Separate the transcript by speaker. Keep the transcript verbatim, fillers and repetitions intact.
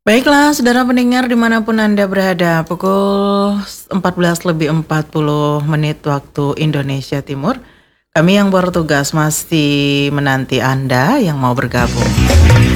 Speaker 1: Baiklah, saudara pendengar dimanapun Anda berada, pukul empat belas lebih empat puluh menit waktu Indonesia Timur. Kami yang bertugas masih menanti Anda yang mau bergabung.